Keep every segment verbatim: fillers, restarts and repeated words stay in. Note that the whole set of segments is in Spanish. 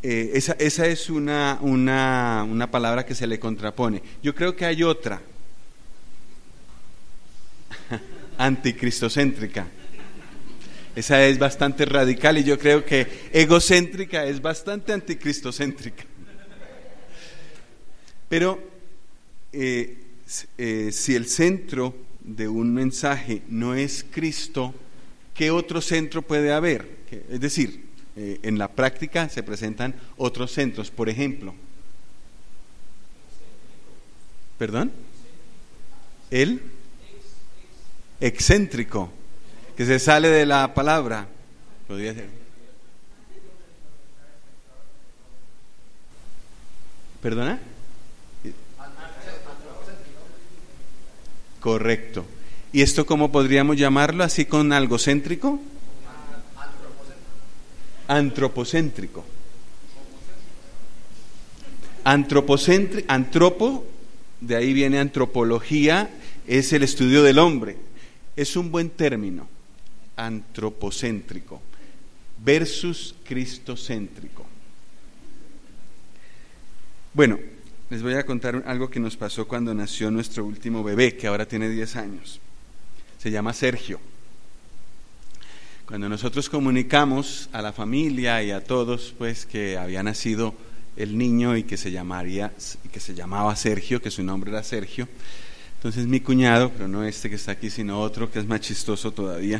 eh, esa, esa es una, una, una palabra que se le contrapone. Yo creo que hay otra, anticristocéntrica. Esa es bastante radical y yo creo que egocéntrica es bastante anticristocéntrica. Pero eh, eh, si el centro de un mensaje no es Cristo, ¿qué otro centro puede haber? Es decir, eh, en la práctica se presentan otros centros. Por ejemplo, ¿perdón? El excéntrico, que se sale de la palabra. Podría ser. ¿Perdona? Correcto. ¿Y esto cómo podríamos llamarlo? ¿Así con algo céntrico? Antropocéntrico. Antropocéntrico. Antropo, de ahí viene antropología, es el estudio del hombre. Es un buen término. Antropocéntrico versus cristocéntrico. Bueno, les voy a contar algo que nos pasó cuando nació nuestro último bebé, que ahora tiene diez años. Se llama Sergio. Cuando nosotros comunicamos a la familia y a todos, pues, que había nacido el niño y que se llamaría, y que se llamaba Sergio, que su nombre era Sergio, entonces mi cuñado, pero no este que está aquí, sino otro que es más chistoso todavía,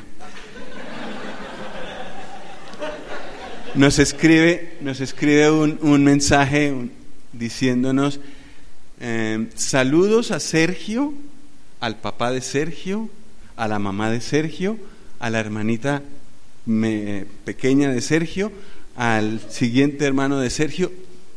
nos escribe, nos escribe un, un mensaje un, diciéndonos eh, saludos a Sergio, al papá de Sergio, a la mamá de Sergio, a la hermanita me, pequeña de Sergio, al siguiente hermano de Sergio.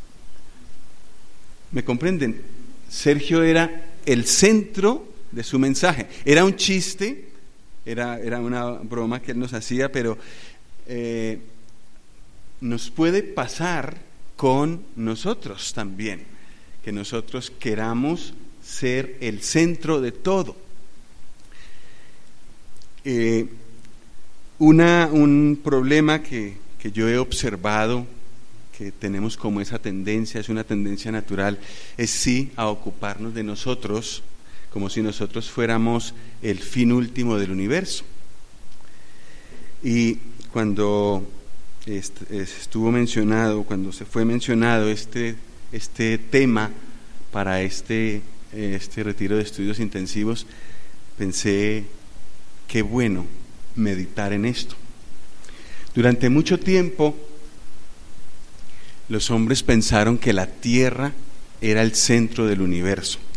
¿Me comprenden? Sergio era el centro de su mensaje. Era un chiste, era, era una broma que él nos hacía, pero eh, nos puede pasar con nosotros también, que nosotros queramos ser el centro de todo. Eh, una, un problema que, que yo he observado, que tenemos como esa tendencia, es una tendencia natural, es sí a ocuparnos de nosotros como si nosotros fuéramos el fin último del universo. Y cuando estuvo mencionado, cuando se fue mencionado este, este tema para este, este retiro de estudios intensivos, pensé, qué bueno meditar en esto. Durante mucho tiempo los hombres pensaron que la Tierra era el centro del universo.